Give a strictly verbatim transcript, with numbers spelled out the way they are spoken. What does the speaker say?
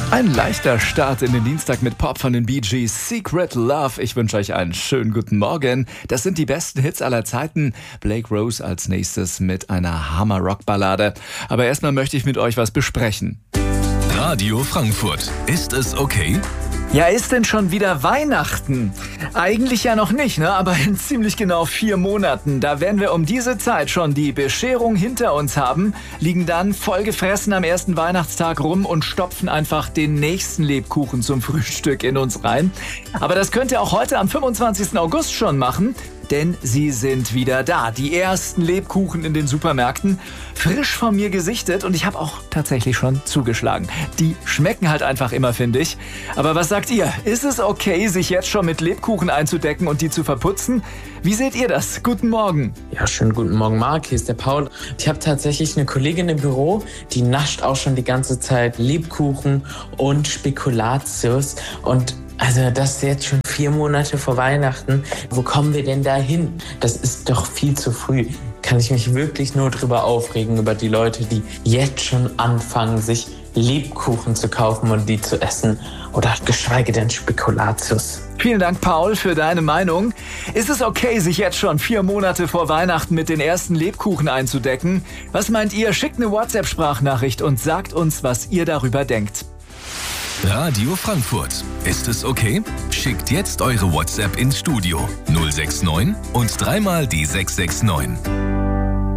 Ein leichter Start in den Dienstag mit Pop von den Bee Gees, Secret Love. Ich wünsche euch einen schönen guten Morgen. Das sind die besten Hits aller Zeiten. Blake Rose als nächstes mit einer Hammer-Rock-Ballade. Aber erstmal möchte ich mit euch was besprechen. Radio Frankfurt. Ist es okay? Ja, ist denn schon wieder Weihnachten? Eigentlich ja noch nicht, ne? Aber in ziemlich genau vier Monaten. Da werden wir um diese Zeit schon die Bescherung hinter uns haben, liegen dann vollgefressen am ersten Weihnachtstag rum und stopfen einfach den nächsten Lebkuchen zum Frühstück in uns rein. Aber das könnt ihr auch heute am fünfundzwanzigsten August schon machen. Denn sie sind wieder da. Die ersten Lebkuchen in den Supermärkten. Frisch von mir gesichtet und ich habe auch tatsächlich schon zugeschlagen. Die schmecken halt einfach immer, finde ich. Aber was sagt ihr? Ist es okay, sich jetzt schon mit Lebkuchen einzudecken und die zu verputzen? Wie seht ihr das? Guten Morgen. Ja, schönen guten Morgen, Marc. Hier ist der Paul. Ich habe tatsächlich eine Kollegin im Büro, die nascht auch schon die ganze Zeit Lebkuchen und Spekulatius. Und also das ist jetzt schon vier Monate vor Weihnachten. Wo kommen wir denn da hin? Das ist doch viel zu früh. Kann ich mich wirklich nur drüber aufregen, über die Leute, die jetzt schon anfangen, sich Lebkuchen zu kaufen und die zu essen. Oder geschweige denn Spekulatius. Vielen Dank, Paul, für deine Meinung. Ist es okay, sich jetzt schon vier Monate vor Weihnachten mit den ersten Lebkuchen einzudecken? Was meint ihr? Schickt eine WhatsApp-Sprachnachricht und sagt uns, was ihr darüber denkt. Radio Frankfurt. Ist es okay? Schickt jetzt eure WhatsApp ins Studio null sechs neun und dreimal die sechs sechs neun.